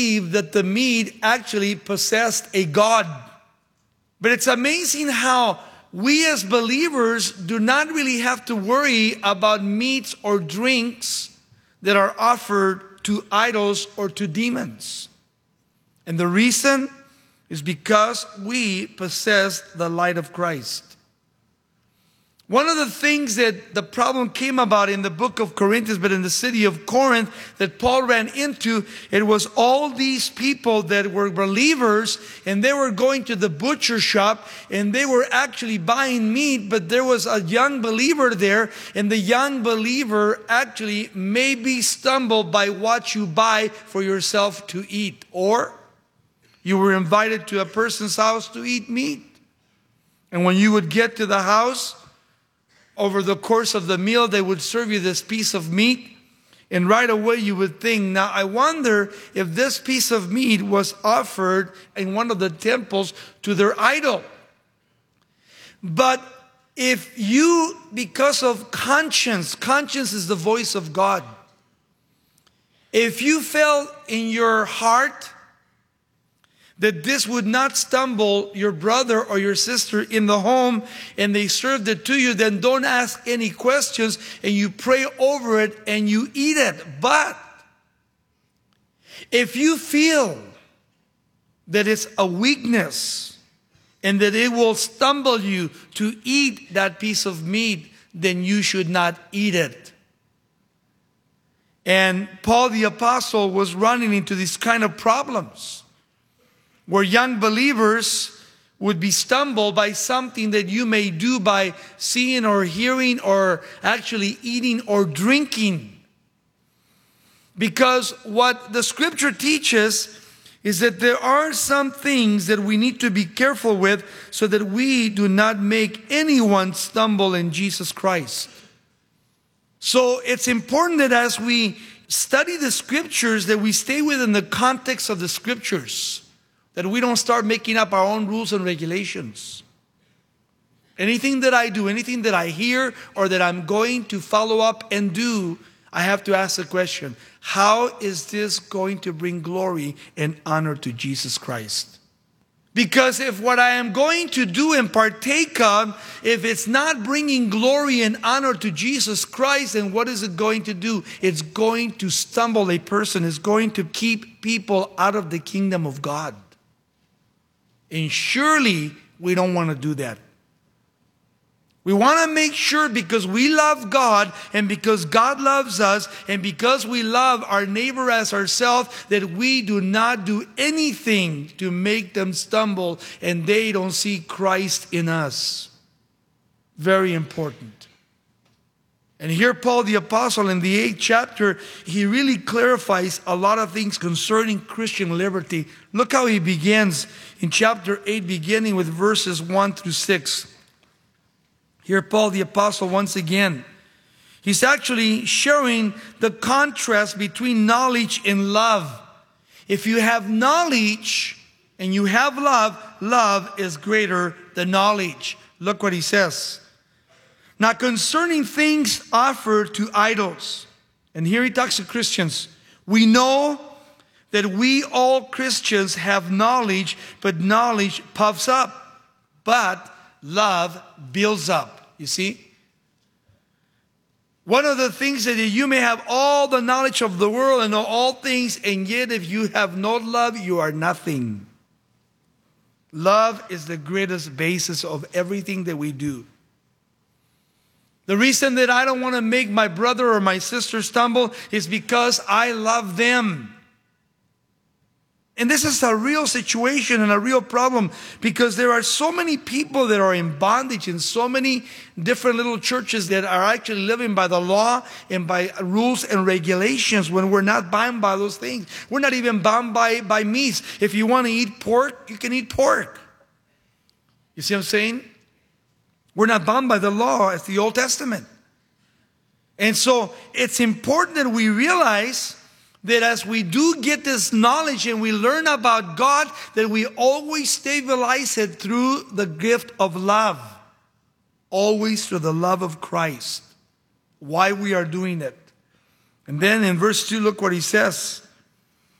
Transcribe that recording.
that the meat actually possessed a god. But it's amazing how we as believers do not really have to worry about meats or drinks that are offered to idols or to demons. And the reason is because we possess the light of Christ. One of the things that the problem came about in the book of Corinthians, but in the city of Corinth, that Paul ran into, it was all these people that were believers, and they were going to the butcher shop, and they were actually buying meat, but there was a young believer there, and the young believer actually maybe stumbled by what you buy for yourself to eat. Or you were invited to a person's house to eat meat. And when you would get to the house, over the course of the meal, they would serve you this piece of meat. And right away you would think, now I wonder if this piece of meat was offered in one of the temples to their idol. But if you, because of conscience is the voice of God. If you felt in your heart that this would not stumble your brother or your sister in the home, and they served it to you, then don't ask any questions, and you pray over it and you eat it. But if you feel that it's a weakness and that it will stumble you to eat that piece of meat, then you should not eat it. And Paul the Apostle was running into these kind of problems, where young believers would be stumbled by something that you may do by seeing or hearing or actually eating or drinking. Because what the scripture teaches is that there are some things that we need to be careful with so that we do not make anyone stumble in Jesus Christ. So it's important that as we study the scriptures, that we stay within the context of the scriptures. That we don't start making up our own rules and regulations. Anything that I do, anything that I hear, or that I'm going to follow up and do, I have to ask the question, how is this going to bring glory and honor to Jesus Christ? Because if what I am going to do and partake of, if it's not bringing glory and honor to Jesus Christ, then what is it going to do? It's going to stumble a person. It's going to keep people out of the kingdom of God. And surely we don't want to do that. We want to make sure, because we love God and because God loves us and because we love our neighbor as ourselves, that we do not do anything to make them stumble and they don't see Christ in us. Very important. And here Paul the Apostle in the 8th chapter, he really clarifies a lot of things concerning Christian liberty. Look how he begins in chapter 8, beginning with verses 1 through 6. Here Paul the Apostle once again, he's actually showing the contrast between knowledge and love. If you have knowledge and you have love, love is greater than knowledge. Look what he says. Now concerning things offered to idols, and here he talks to Christians, we know that we all Christians have knowledge, but knowledge puffs up, but love builds up. You see? One of the things that you may have all the knowledge of the world and know all things, and yet if you have no love, you are nothing. Love is the greatest basis of everything that we do. The reason that I don't want to make my brother or my sister stumble is because I love them. And this is a real situation and a real problem, because there are so many people that are in bondage in so many different little churches that are actually living by the law and by rules and regulations, when we're not bound by those things. We're not even bound by meats. If you want to eat pork, you can eat pork. You see what I'm saying? We're not bound by the law as the Old Testament. And so it's important that we realize that as we do get this knowledge and we learn about God, that we always stabilize it through the gift of love. Always through the love of Christ. Why we are doing it. And then in verse 2, look what he says.